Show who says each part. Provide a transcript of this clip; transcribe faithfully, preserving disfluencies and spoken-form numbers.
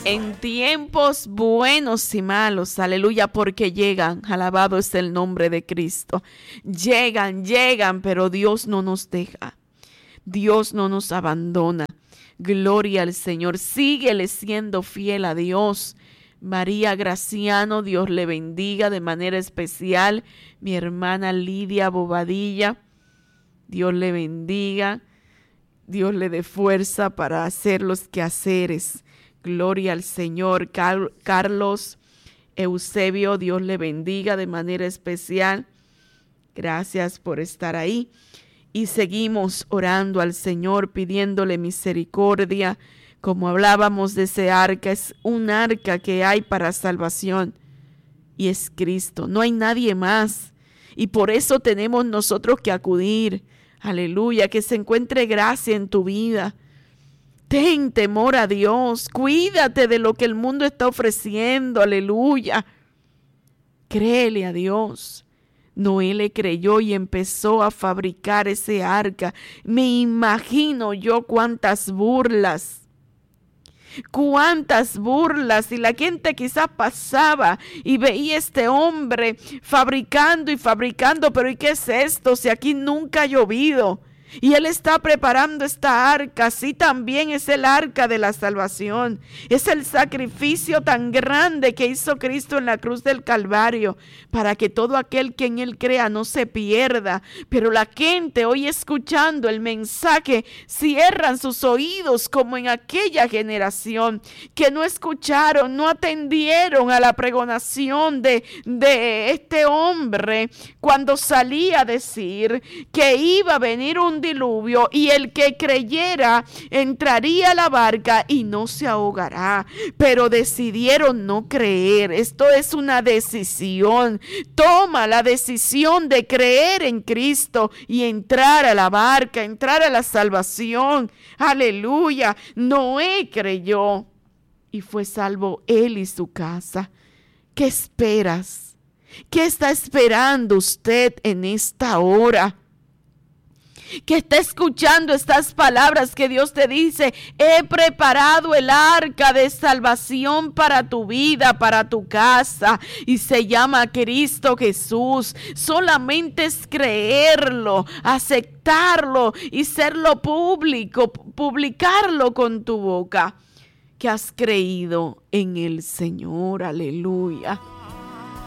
Speaker 1: En tiempos buenos y malos, aleluya, porque llegan, alabado es el nombre de Cristo. Llegan, llegan, pero Dios no nos deja. Dios no nos abandona. Gloria al Señor. Síguele siendo fiel a Dios. María Graciano, Dios le bendiga de manera especial. Mi hermana Lidia Bobadilla, Dios le bendiga. Dios le dé fuerza para hacer los quehaceres. Gloria al Señor. Car- Carlos Eusebio, Dios le bendiga de manera especial. Gracias por estar ahí. Y seguimos orando al Señor, pidiéndole misericordia. Como hablábamos de ese arca, es un arca que hay para salvación. Y es Cristo, no hay nadie más. Y por eso tenemos nosotros que acudir. Aleluya, que se encuentre gracia en tu vida. Ten temor a Dios, cuídate de lo que el mundo está ofreciendo, aleluya. Créele a Dios. Noé le creyó y empezó a fabricar ese arca. Me imagino yo cuántas burlas. Cuántas burlas, y la gente quizás pasaba y veía a este hombre fabricando y fabricando, pero ¿y qué es esto? Si aquí nunca ha llovido. Y Él está preparando esta arca, así también es el arca de la salvación. Es el sacrificio tan grande que hizo Cristo en la cruz del Calvario, para que todo aquel que en Él crea no se pierda. Pero la gente hoy escuchando el mensaje cierran sus oídos como en aquella generación que no escucharon, no atendieron a la pregonación de, de este hombre cuando salía a decir que iba a venir un diluvio y el que creyera entraría a la barca y no se ahogará. Pero decidieron no creer. Esto es una decisión. Toma la decisión de creer en Cristo y entrar a la barca, entrar a la salvación. Aleluya. Noé creyó y fue salvo él y su casa. ¿Qué esperas? ¿Qué está esperando usted en esta hora? Que está escuchando estas palabras que Dios te dice: he preparado el arca de salvación para tu vida, para tu casa, y se llama Cristo Jesús. Solamente es creerlo, aceptarlo y serlo público, publicarlo con tu boca, que has creído en el Señor. Aleluya.